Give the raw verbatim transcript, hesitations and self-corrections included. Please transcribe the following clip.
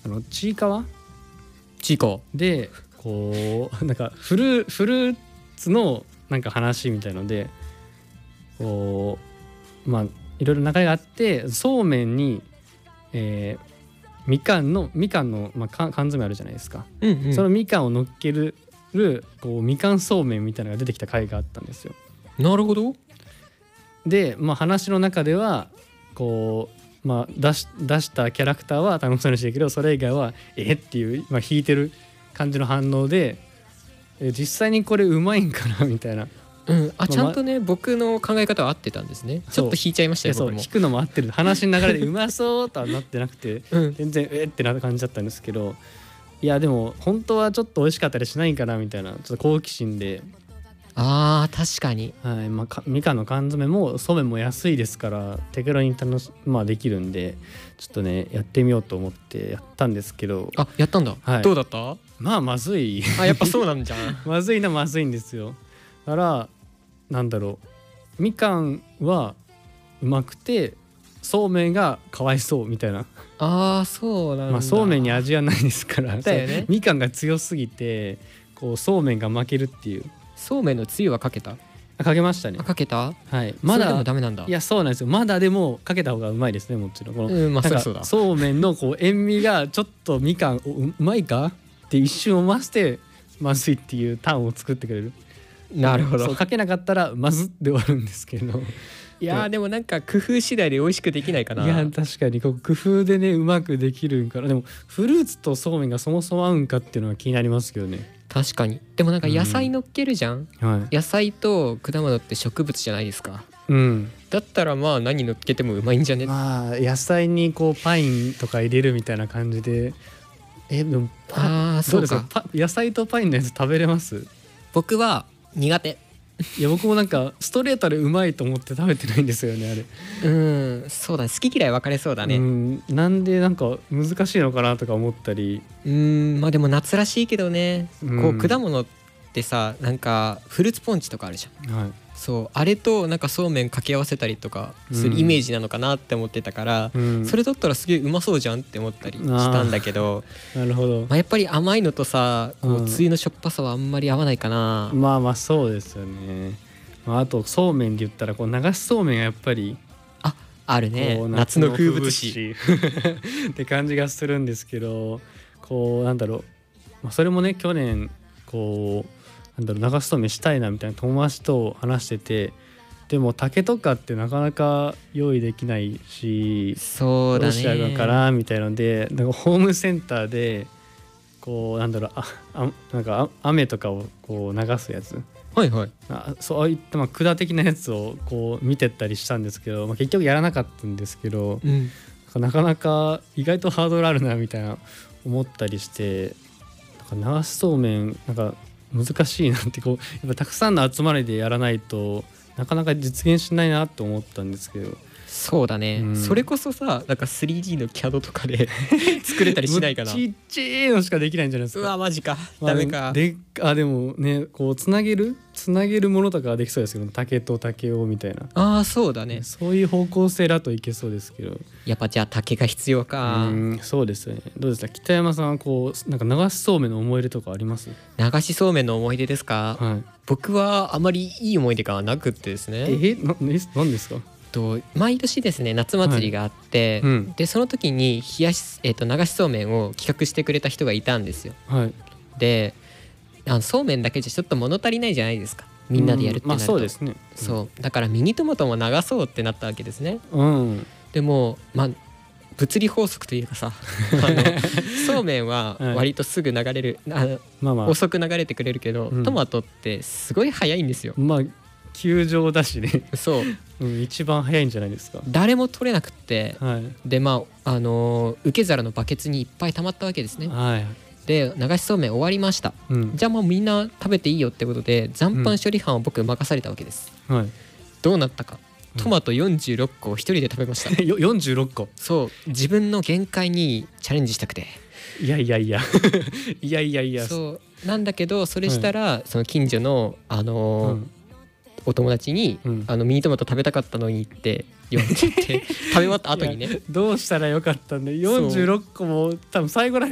あのちいかわちいかわでこうなんかフルフルーツのなんか話みたいのでこうまあいろいろ仲があってそうめんに、えー、みかんのみかんの、まあ、缶詰あるじゃないですか、 うんうん、 そのみかんを乗っけるこうみかんそうめんみたいなのが出てきた回があったんですよ。 なるほど。 で、まあ、話の中ではこう、まあ、出し、出したキャラクターは楽しそうにしてるけどそれ以外はえっていう、まあ、引いてる感じの反応でえ実際にこれうまいんかなみたいな、 うん、あまあちゃんとね、ま、僕の考え方は合ってたんですね。ちょっと引いちゃいましたよ。 そう僕も引くのも合ってる話の流れでうまそうとはなってなくて、 うん、 全然えってな感じだったんですけど、いやでも本当はちょっと美味しかったりしないんかなみたいなちょっと好奇心で、 あー確かに、 はいまあ、かみかんの缶詰もそうめんも安いですから手軽に楽し、まあ、できるんでちょっとねやってみようと思ってやったんですけど、 あやったんだ、 はい、 どうだった？ まあまずいあやっぱそうなんじゃんまずいなまずいんですよ。だからなんだろうみかんはうまくてそうめんがかわいそうみたいなあーそうなんだ、 まあ、そうめんに味はないですからだよね。 みかんが強すぎてこうそうめんが負けるっていう。 そうめんのつゆはかけた？ あかけましたね。 あかけた？ はいまだそれでもダメなんだ。 いやそうなんですよ。まだでもかけた方がうまいですねもちろん。このうんまあなんかそうだそうめんのこう塩味がちょっとみかんおうまいかって一瞬思わせてまずいっていうターンを作ってくれる。 なるほど。 そうかけなかったらまずで終わるんですけどいやーでもなんか工夫次第で美味しくできないかな。 いや確かにこう工夫でねうまくできるんから。でもフルーツとそうめんがそもそも合うんかっていうのは気になりますけどね。 確かに。でもなんか野菜乗っけるじゃん、 うん、はい、 野菜と果物って植物じゃないですか。 うん、 だったらまあ何乗っけてもうまいんじゃね。 まあ野菜にこうパインとか入れるみたいな感じでえでもああそうか。 どうですかパ野菜とパインのやつ食べれます？ 僕は苦手。 いや僕もなんかストレートでうまいと思って食べてないんですよねあれ。 うんそうだね、好き嫌い分かれそうだね。 うんなんでなんか難しいのかなとか思ったり。 うんまあでも夏らしいけどね、 うんこう果物ってさなんかフルーツポンチとかあるじゃん。 はいそうあれとなんかそうめん掛け合わせたりとかするイメージなのかなって思ってたから、 うん、 それだったらすげえうまそうじゃんって思ったりしたんだけど、 なるほど、 まあ、やっぱり甘いのとさこううんつゆのしょっぱさはあんまり合わないかな。 まあまあそうですよね。まあ、あとそうめんで言ったらこう流しそうめんがやっぱりああるね、 こう夏の風物詩って感じがするんですけど、こうなんだろう、まあ、それもね去年こうなんだろう流しそうめんしたいなみたいな友達と話してて、でも竹とかってなかなか用意できないし、 そうだね、 どうしようかなみたいなので、なんかホームセンターでこうなんだろうああなんかあ雨とかをこう流すやつ、 はいはい、 あそういったまあ管的なやつをこう見てったりしたんですけど、まあ、結局やらなかったんですけど、 うん、 なかなか意外とハードルあるなみたいな思ったりして、なんか流しそうめんなんか難しいなってこうやっぱたくさんの集まりでやらないとなかなか実現しないなと思ったんですけど。 そうだね、うん、それこそさなんか スリーディー の キャド とかで作れたりしないかな。 ちっちゃいのしかできないんじゃないですか。 うわマジか、まあ、ダメか。 であでもねこうつなげるつなげるものとかはできそうですけど、竹と竹をみたいな、 ああそうだね、 そういう方向性だといけそうですけど、 やっぱじゃあ竹が必要か。 うんそうですよね。どうですか北山さんはこうなんか流しそうめんの思い出とかあります？ 流しそうめんの思い出ですか、 はい、 僕はあまりいい思い出がなくってですね。 えな何ですか？ と毎年ですね夏祭りがあって、 はいうん、 でその時に冷やし、えー、と流しそうめんを企画してくれた人がいたんですよ。 はい、 であのそうめんだけじゃちょっと物足りないじゃないですか、みんなでやるってなると、 まあそうですね、 うん、そうだからミニトマトも流そうってなったわけですね、 うん、 でもまあ物理法則というかさあのそうめんは割とすぐ流れる、はい、あまあまあ遅く流れてくれるけど、うん、トマトってすごい早いんですよ。 まあ球場だしねそう、 うん、一番早いんじゃないですか。 誰も取れなくって、 はい、 でまああのー、受け皿のバケツにいっぱい溜まったわけですね、 はい、 で流しそうめん終わりました、うん、じゃあもうみんな食べていいよってことで残飯処理班を僕任されたわけです、うんはい、どうなったか、トマトよんじゅうろっこを一人で食べましたよんじゅうろっこ。 そう自分の限界にチャレンジしたくて、 いやいやいやいやいやいやそうなんだけど、それしたら、はい、その近所のあのーうんお友達に、うん、あのミニトマト食べたかったのにって言われてて食べ終わった後にねどうしたらよかったんだよんじゅうろっこも多分最後らへん